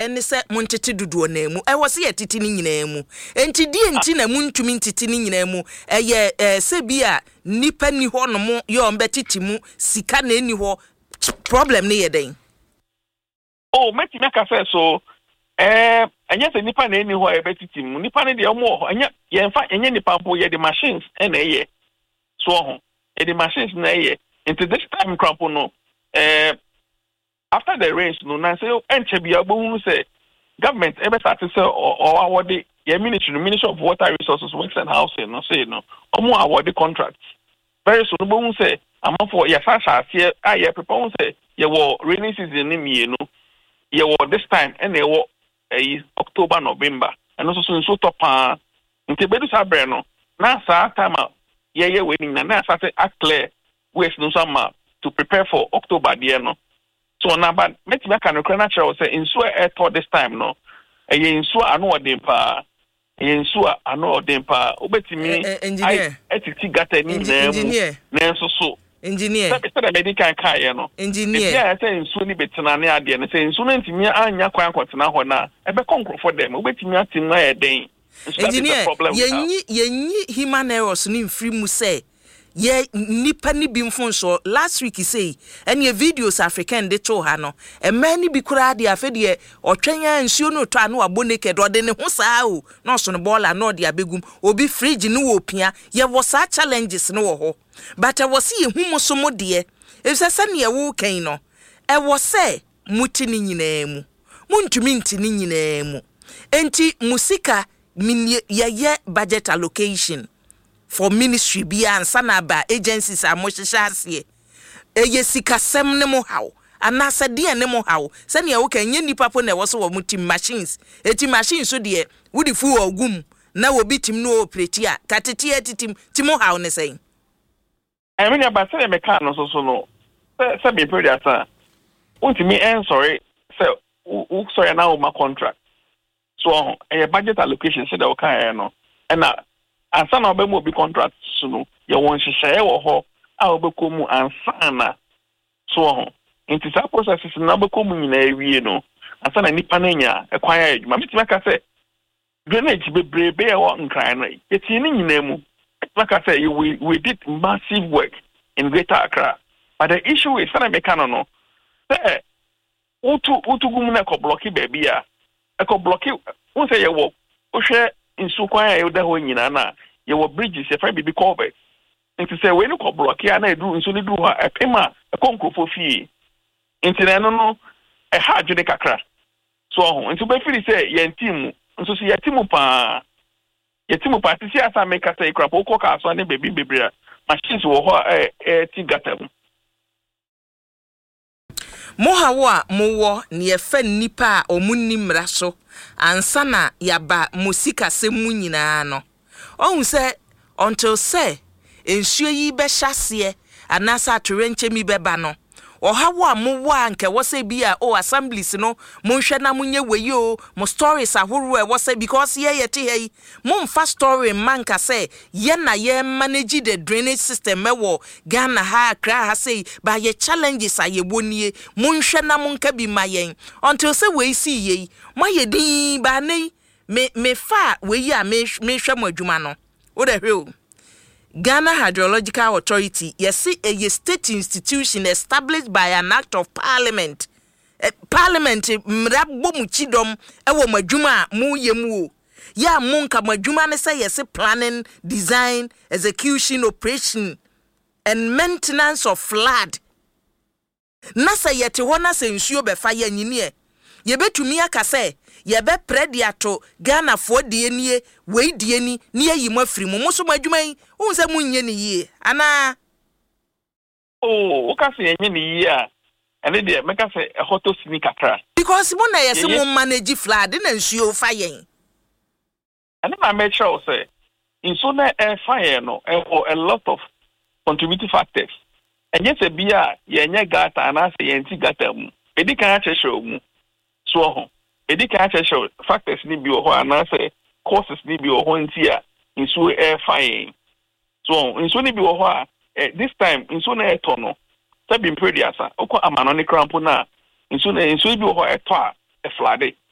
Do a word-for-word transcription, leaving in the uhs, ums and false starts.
ne se montete dodo na emu e wo se ye titi ni nyina emu enti die enti na muntumi ntiti ni nyina emu eye eh, se bia nipa ni ho no mo ye ombe titi mu sika na eni ho problem ne ye den oh meti me ka say so eh anya se nipa na eni ho e betiti mu nipa ne de omo anya ye mfa anya nipa mpo ye the machines e na ye so ho e the machines na ye into this time crop no eh after the rains no na say enche bia gbohunu say government e be start say or award the ministry the ministry of water resources works and housing no say no omo award the contracts very soon gbohunu say amount for ya fa sha here ah ye prepare say ye wo rainy season ni mienu ye wo this time and ye wo eh, October November and also so so top ah nti bedu sa bre no na sa time ye ye we ni na na start clear ways no some to prepare for October there no so na but make me can no natural say in so air this time no e in so anu odin pa in so anu odin pa obetimi engineer etiti gata ni na na so so engineer say say medical kai no engineer yeah say in so ni betina na ade na say in so na ntimi anya kwan kwotena ho na e be konkrofo dem obetimi atin na e den engineer yenyi yenyi human errors ni mfiri mu say ye nipa ni bi mfonso last week say any videos African de to ha no e man ni bi kura de afede otwenya nsuo no to anu abo naked ode ne ho saa o no so no ball no de abegum obi fridge ni wo pia ye wo saa challenges no wo ho but e wo se ye humo so mo de e se se ne wo kan no e wo se muti ni nyina mu muntumi nti ni nyina mu enti musika ye ye budget allocation for ministry bi ansa na ba agencies amohyehyase eye sikasem ne mo hawo anasa de ne mo hawo se ne wo kan nye nipa po na wo so wo mutim machines eti machines so de wudi fu ogum na wo bitim no operate a katete atitim timo hawo ne sen I mean about say me kan no so so no se be pretty asa untimi en sorry say u sorry na o ma contract so eh budget allocation say the kan no na ansa na obemu obi contract so no ye won hyehyɛ wo ho a obekomu ansa na so ho nti sa processes na obekomu nyina awie no ansa na nipa na nya ekwan ya adwuma mitima ka sɛ drainage bebrebe e wo nkran no yeti ni nyina mu like I say we we did massive work in Greater Accra but the issue is sana me kan no say utu utu gum na ko blocky baby a e ko blocky won say ye wo wo hwɛ insu kwan ya da ho nyina na ye wo bridges ye fa bibi cover nti say we no ko block ya na edu insu ni du ha epema e konkrofo fie nti na no no e ha adwene kakra so ho nti be feel say ye team nso so ye team pa ye team pa ti asa make say crap o ko ka so na baby bebrea machines wo ho e e ti gatam mohawo a mowo ne ye fa nipa a omunni mra so ansa na yaba musika se mu nyina no ohun se until say ensuo yi be hyase anasa atorenche mi beba no ohawo a mowo a nke wo se bi a o assemblies no monhwe na munye weyi o mo stories ahoro e wo se because ye yete hei mo mfa story manka say ye na ye manage the drainage system e wo Ghana ha Accra ha say ba ye challenges a ye bonie monhwe na monka bi mayen until say we see ye mo ye din ba nei me me fa weyi a me me hwe mo adwuma no wo de hwe o Ghana Hydrological Authority, yes, a state institution established by an act of parliament. Uh, parliament, mrabo muchidom, ewo majuma mu yemu. Ya munka majuma ne say yes, planning, design, execution, operation, and maintenance of flood. Nasa yete wana se nsuo be fa ye nyine. Ye betumi aka say ye be prediato Ghana fo de nie we de ni ne ayi mo afiri mo mo so madwuman hu se munye ne yie ana oh o ka se yenye ne yie a ene de me ka se e hoto sini kakra because mo na yese mo manage flood na nsuo fa yen ene na make sure say in so na e fire no e a lot of contributing factors enye se bia yenye gata ana se yenti gata mu edi kan a chesho mu so ho edi kan chesho factors ni bi ho ana se causes ni bi ho ntia inso air fire so inso ni bi ho a this time inso na eto no tabi mpredi asa okọ amano ne krampo na inso na inso bi ho eto a e flade